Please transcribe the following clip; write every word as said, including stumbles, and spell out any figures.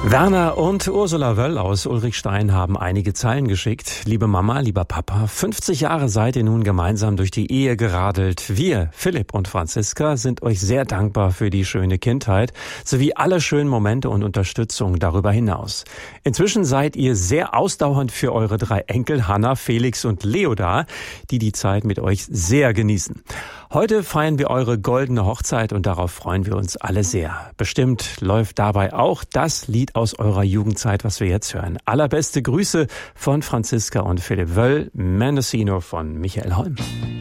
Werner und Ursula Wöll aus Ulrichstein haben einige Zeilen geschickt. Liebe Mama, lieber Papa, fünfzig Jahre seid ihr nun gemeinsam durch die Ehe geradelt. Wir, Philipp und Franziska, sind euch sehr dankbar für die schöne Kindheit sowie alle schönen Momente und Unterstützung darüber hinaus. Inzwischen seid ihr sehr ausdauernd für eure drei Enkel, Hanna, Felix und Leo da, die die Zeit mit euch sehr genießen. Heute feiern wir eure goldene Hochzeit und darauf freuen wir uns alle sehr. Bestimmt läuft dabei auch das Lied aus eurer Jugendzeit, was wir jetzt hören. Allerbeste Grüße von Franziska und Philipp Wöll, Mendocino von Michael Holm.